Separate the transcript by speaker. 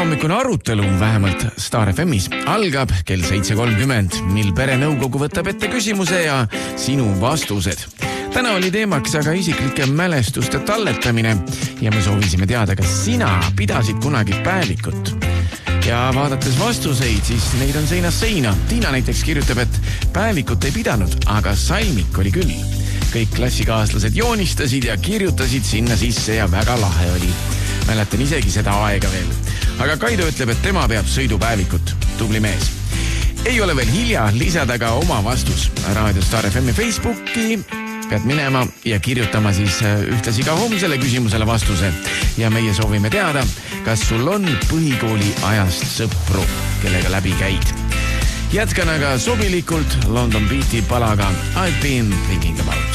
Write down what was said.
Speaker 1: hommikune arutelu vähemalt Star FMis algab kell 7.30, mil perenõukogu võtab ette küsimuse ja sinu vastused. Täna oli teemaks aga isiklike mälestuste talletamine ja me soovisime teada, kas sina pidasid kunagi päevikut. Ja vaadates vastuseid, siis neid on seinast seina. Tiina näiteks kirjutab, et päevikut ei pidanud, aga salmik oli küll. Kõik klassikaaslased joonistasid ja kirjutasid sinna sisse ja väga lahe oli. Mäletan isegi seda aega veel. Aga Kaido ütleb, et tema peab sõidupäevikut. Tubli mees. Ei ole veel hilja lisada ka oma vastus Raadio Star FMi Facebooki. Pead minema ja kirjutama siis ühtlasi ka homsele küsimusele vastuse. Ja meie soovime teada, kas sul on põhikooli ajast sõpru, kellega läbi käid. Jätkan aga sobilikult London Beati palaga I've been thinking about.